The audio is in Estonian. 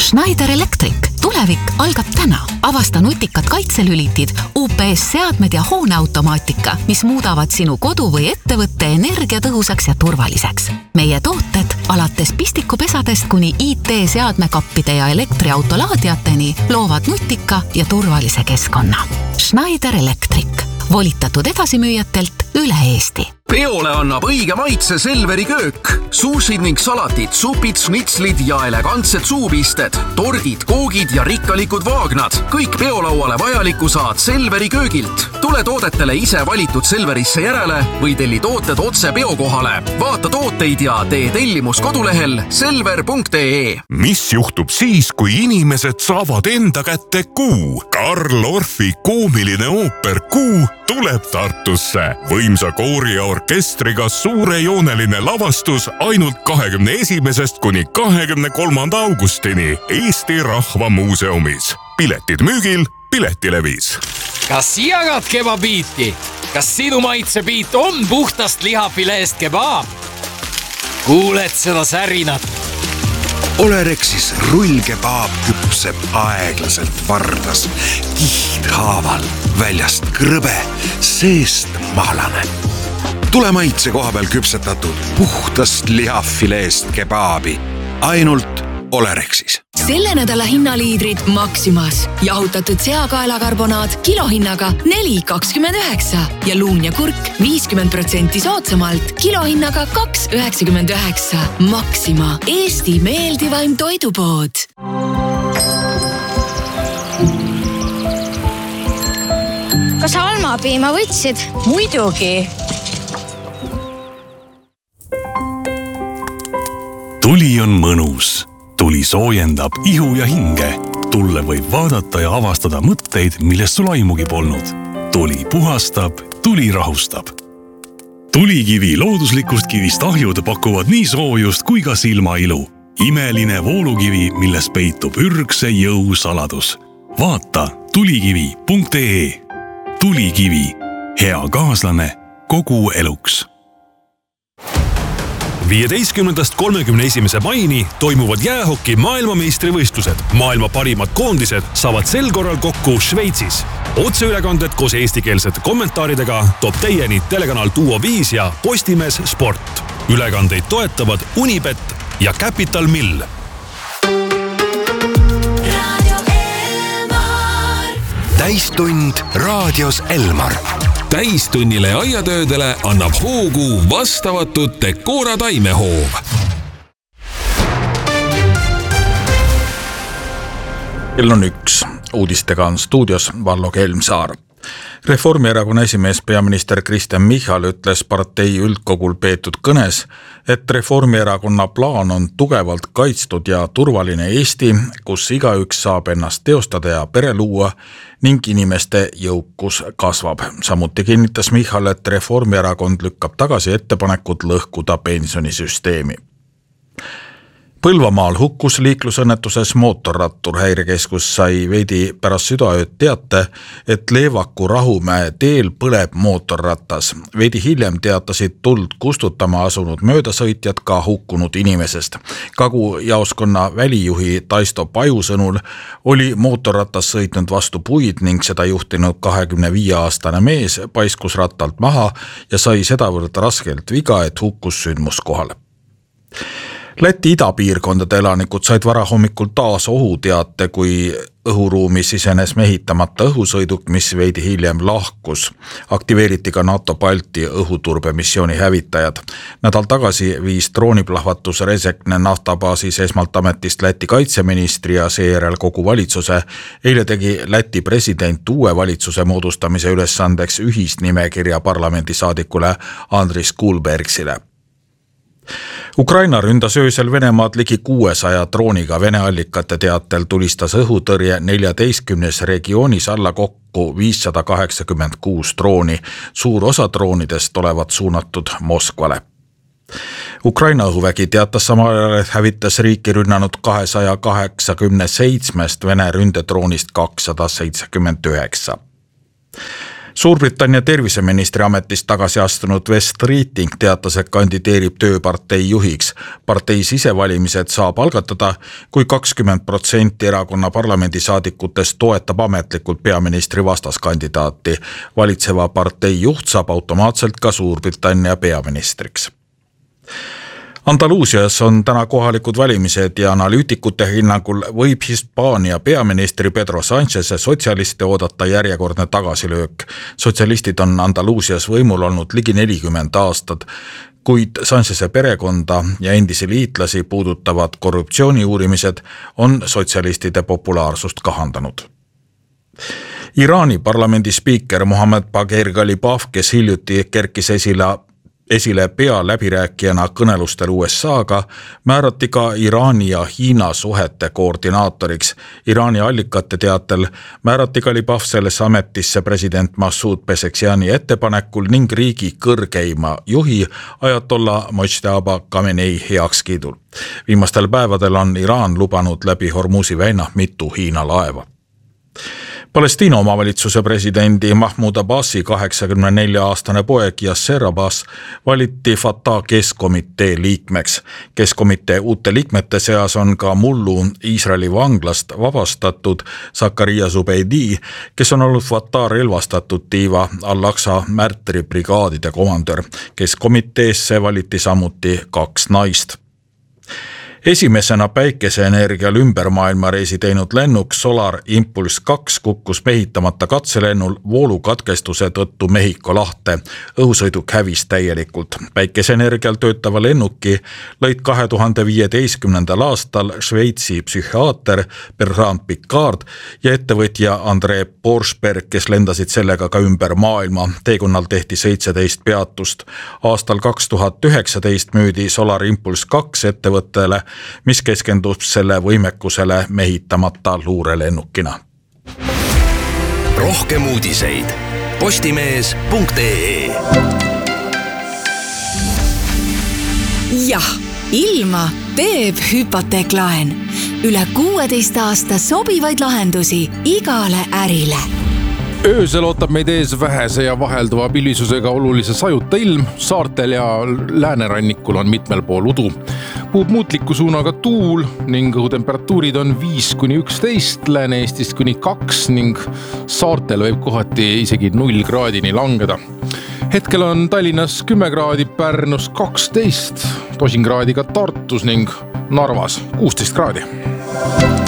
Schneider Electric. Tulevik algab täna. Avasta nutikad kaitselülitid, UPS-seadmed ja hooneautomaatika, mis muudavad sinu kodu või ettevõtte energiatõhusaks ja turvaliseks. Meie tooted alates pistikupesadest kuni IT-seadmekappide ja elektriautolaadiateni loovad nutika ja turvalise keskkonna. Schneider Electric. Volitatud edasimüüjatelt üle Eesti. Peole annab õige maitse Selveri köök. Sushid ning salatid, supid, schnitslid ja elegantsed suupisted, tordid, koogid ja rikkalikud vaagnad. Kõik peolauale vajaliku saad Selveri köögilt. Tule toodetele ise valitud Selverisse järele või telli tooted otse peokohale. Vaata tooteid ja tee tellimus kodulehel selver.ee. Mis juhtub siis, kui inimesed saavad enda kätte Kuu? Karl Orfi koomiline ooper Kuu tuleb Tartusse. Võimsa koori ja orkestriga suurejooneline lavastus ainult 21. kuni 23. augustini Eesti Rahva Muuseumis. Piletid müügil Piletilevis. Kas jagad kebabiiti? Kas sinu maitsebiit on puhtast lihafileest kebaab? Kuuled seda särinat? Olerexis rullkebaab küpseb aeglaselt vardas, kihthaaval, väljast krõbe, seest maalane. Tule maitse koha peal küpsetatud puhtast lihafileest kebaabi, ainult Olerexis. Selle nädala hinnaliidrid Maximas. Jahutatud seakaelakarbonaat kilohinnaga 4,29 ja luun ja kurk 50% soodsamalt kilohinnaga 2,99. Maxima. Eesti meeldivaim toidupood. Kas almapiima võtsid? Muidugi. Tuli on mõnus. Tuli soojendab ihu ja hinge. Tulle võib vaadata ja avastada mõtteid, millest sul aimugi polnud. Tuli puhastab, tuli rahustab. Tulikivi looduslikust kivist ahjud pakuvad nii soojust kui ka silmailu. Imeline voolukivi, milles peitub ürgse jõu saladus. Vaata tulikivi.ee. Tulikivi. Hea kaaslane kogu eluks. 15.–31. maini toimuvad jäähoki maailmameistrivõistlused. Maailma parimad koondised saavad sel korral kokku Šveitsis. Otseülekanded koos eestikeelsete kommentaaridega toob teieni telekanal Duo 5 ja Postimees Sport. Ülekandeid toetavad Unibet ja Capital Mill. Täistund raadios Elmar. Täistunnile ja aiatöödele annab hoogu vastavatud Decora taimehoov. Kell on 1. Uudistega on stuudios Vallo Kelmsaar. Reformierakonna esimees peaminister Kristen Michal ütles partei üldkogul peetud kõnes, et Reformierakonna plaan on tugevalt kaitstud ja turvaline Eesti, kus igaüks saab ennast teostada ja pere luua ning inimeste jõukus kasvab. Samuti kinnitas Michal, et Reformierakond lükkab tagasi ettepanekud lõhkuda pensionisüsteemi. Põlvamaal hukkus liiklusõnnetuses mootorrattur. Häirekeskus sai veidi pärast südaööd teate, et Leevaku Rahumäe teel põleb mootorrattas. Veidi hiljem teatasid tuld kustutama asunud möödasõitjad ka hukkunud inimesest. Kagu-jaoskonna välijuhi Taisto Paju sõnul oli mootorrattas sõitnud vastu puid ning seda juhtinud 25-aastane mees paiskus rattalt maha ja sai sedavõrd raskelt viga, et hukkus sündmuskohale. Läti idapiirkondade elanikud said varahommikul taas ohuteate, kui õhuruumi sisenes mehitamata õhusõiduk, mis veidi hiljem lahkus. Aktiveeriti ka NATO Balti õhuturbemissiooni hävitajad. Nädal tagasi viis drooniplahvatus Resekne naftabaasis esmalt ametist Läti kaitseministri ja seejärel kogu valitsuse. Eile tegi Läti president uue valitsuse moodustamise ülesandeks ühisnimekirja parlamendisaadikule Andris Kulbergsile. Ukraina ründas öösel Venemaad ligi 600 drooniga. Vene allikate teatel tulistas õhutõrje 14 regioonis alla kokku 586 drooni. Suur osa droonidest olevat suunatud Moskvale. Ukraina õhuvägi teatas samal ajal, et hävitas riiki rünnanud 287 Vene ründedroonist 279. Suurbritannia terviseministri ametist tagasi astunud Wes Streeting teatas, et kandideerib tööpartei juhiks. Partei sisevalimised saab algatada, kui 20% erakonna parlamendisaadikutest toetab ametlikult peaministri vastaskandidaati. Valitseva partei juht saab automaatselt ka Suurbritannia peaministriks. Andaluusias on täna kohalikud valimised ja analüütikute hinnangul võib Hispaania peaministri Pedro Sáncheze sotsialiste oodata järjekordne tagasilöök. Sotsialistid on Andaluusias võimul olnud ligi 40 aastat, kuid Sáncheze perekonda ja endisi liitlasi puudutavad korruptsiooni uurimised on sotsialistide populaarsust kahandanud. Iraani parlamendi spiiker Mohammad Bagher Ghalibaf, kes hiljuti kerkis esile pealäbirääkijana kõnelustel USA-ga, määrati ka Iraani ja Hiina suhete koordinaatoriks. Iraani allikate teatel määrati Ghalibaf sellesse ametisse president Masoud Pezeshkiani ettepanekul ning riigi kõrgeima juhi Ayatollah Mojtaba Khamenei heakskiidul. Viimastel päevadel on Iraan lubanud läbi Hormuzi väina mitu Hiina laeva. Palestiina omavalitsuse presidendi Mahmoud Abbasi 84-aastane poeg Yasser Abbas valiti Fatah keskkomitee liikmeks. Keskkomitee uute liikmete seas on ka mullu Iisraeli vanglast vabastatud Zakaria Zubeidi, kes on olnud Fatah relvastatud tiiva Al-Aqsa märtribrigaadide komandör. Keskkomiteesse valiti samuti 2 naist. Esimesena päikeseenergial ümber maailmareisi teinud lennuk Solar Impulse 2 kukkus mehitamata katselennul voolukatkestuse tõttu Mehhiko lahte. Õhusõiduk hävis täielikult. Päikeseenergial töötava lennuki lõid 2015. aastal Šveitsi psühhiaater Bertrand Piccard ja ettevõtja André Borschberg, kes lendasid sellega ka ümber maailma. Teekonnal tehti 17 peatust. Aastal 2019 müüdi Solar Impulse 2 ettevõttele, mis keskendub selle võimekusele mehitamata luurelennukina. Rohkem uudiseid postimees.ee. Jah, ilma teeb hüpoteeklaen. Üle 16 aasta sobivaid lahendusi igale ärile. Öösel ootab meid ees vähese ja vahelduva pilvisusega olulise sajuta ilm. Saartel ja läänerannikul on mitmel pool udu. Puhub muutliku suunaga tuul ning õhutemperatuurid on 5-11, Lääne-Eestist kuni 2 ning saartel võib kohati isegi 0 kraadini langeda. Hetkel on Tallinnas 10 kraadi, Pärnus 12, tosin kraadi ka Tartus ning Narvas 16 kraadi.